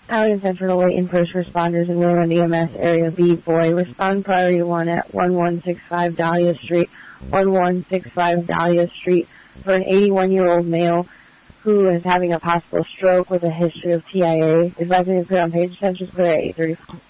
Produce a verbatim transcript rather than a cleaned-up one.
Allen Central awaiting first responders in Willand E M S Area B. Boy, respond priority one at one one six five Dahlia Street, one one six five Dahlia Street, for an eighty-one-year-old male who is having a possible stroke with a history of T I A. Advising to put on page attention for eight thirty-four.